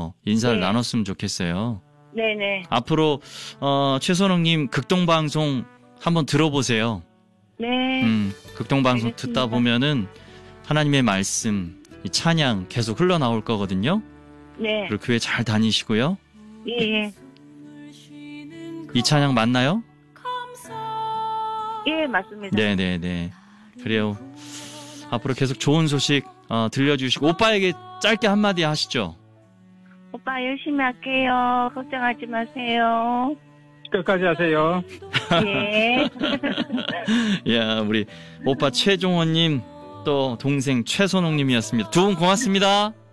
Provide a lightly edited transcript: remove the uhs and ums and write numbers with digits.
통해서 인사를 네. 나눴으면 좋겠어요. 네네. 앞으로 최선홍님 극동방송 한번 들어보세요. 네. 극동방송 알겠습니다. 듣다 보면은 하나님의 말씀, 이 찬양 계속 흘러나올 거거든요. 네. 그리고 교회 잘 다니시고요. 예. 이 찬양 맞나요? 예, 맞습니다. 네네네. 그래요. 앞으로 계속 좋은 소식 들려주시고 오빠에게 짧게 한마디 하시죠. 오빠 열심히 할게요. 걱정하지 마세요. 끝까지 하세요. 예. 야, 우리 오빠 최종원님 또 동생 최선홍님이었습니다. 두 분 고맙습니다.